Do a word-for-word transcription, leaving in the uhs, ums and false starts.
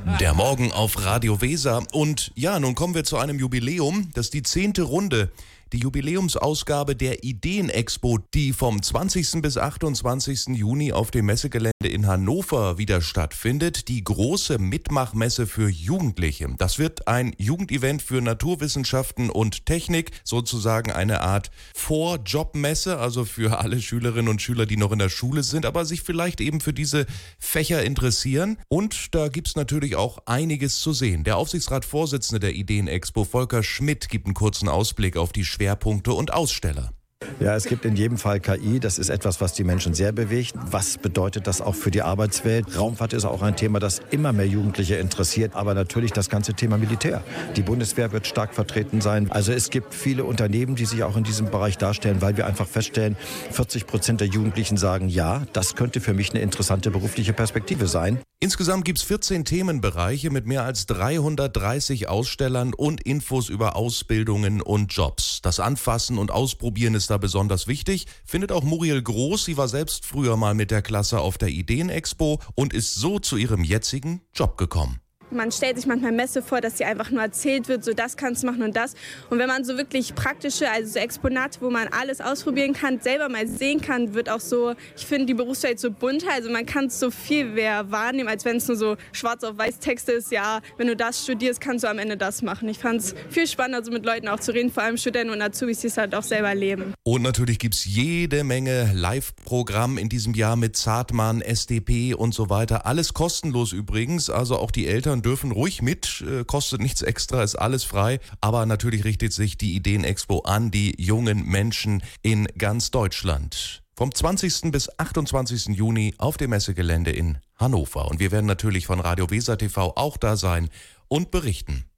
Der Morgen auf Radio Weser. Und ja, nun kommen wir zu einem Jubiläum. Das ist die zehnte Runde. Die Jubiläumsausgabe der Ideen-Expo, die vom zwanzigsten bis achtundzwanzigsten Juni auf dem Messegelände in Hannover wieder stattfindet. Die große Mitmachmesse für Jugendliche. Das wird ein Jugendevent für Naturwissenschaften und Technik, sozusagen eine Art Vorjobmesse, also für alle Schülerinnen und Schüler, die noch in der Schule sind, aber sich vielleicht eben für diese Fächer interessieren. Und da gibt's natürlich auch einiges zu sehen. Der Aufsichtsratsvorsitzende der Ideen-Expo, Volker Schmidt, gibt einen kurzen Ausblick auf die Schwerpunkte und Aussteller. Ja, es gibt in jedem Fall K I. Das ist etwas, was die Menschen sehr bewegt. Was bedeutet das auch für die Arbeitswelt? Raumfahrt ist auch ein Thema, das immer mehr Jugendliche interessiert. Aber natürlich das ganze Thema Militär. Die Bundeswehr wird stark vertreten sein. Also es gibt viele Unternehmen, die sich auch in diesem Bereich darstellen, weil wir einfach feststellen, vierzig Prozent der Jugendlichen sagen, ja, das könnte für mich eine interessante berufliche Perspektive sein. Insgesamt gibt es vierzehn Themenbereiche mit mehr als dreihundertdreißig Ausstellern und Infos über Ausbildungen und Jobs. Das Anfassen und Ausprobieren ist da besonders wichtig, findet auch Muriel Groß. Sie war selbst früher mal mit der Klasse auf der Ideen-Expo und ist so zu ihrem jetzigen Job gekommen. Man stellt sich manchmal Messe vor, dass sie einfach nur erzählt wird, so das kannst du machen und das. Und wenn man so wirklich praktische, also so Exponate, wo man alles ausprobieren kann, selber mal sehen kann, wird auch so, ich finde die Berufswelt so bunter, also man kann es so viel mehr wahrnehmen, als wenn es nur so schwarz auf weiß Texte ist. Ja, wenn du das studierst, kannst du am Ende das machen. Ich fand es viel spannender, so mit Leuten auch zu reden, vor allem Studenten und Azubis, die es halt auch selber leben. Und natürlich gibt es jede Menge Live-Programm in diesem Jahr mit Zartmann, S D P und so weiter. Alles kostenlos übrigens, also auch die Eltern dürfen ruhig mit, äh, kostet nichts extra, ist alles frei. Aber natürlich richtet sich die Ideen-Expo an die jungen Menschen in ganz Deutschland. Vom zwanzigsten bis achtundzwanzigsten Juni auf dem Messegelände in Hannover. Und wir werden natürlich von Radio Weser T V auch da sein und berichten.